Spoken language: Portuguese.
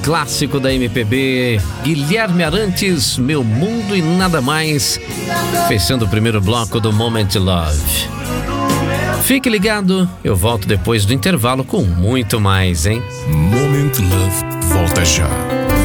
clássico da MPB, Guilherme Arantes, Meu Mundo e Nada Mais, fechando o primeiro bloco do Moment Love. Fique ligado, eu volto depois do intervalo com muito mais, hein? Moment Love volta já.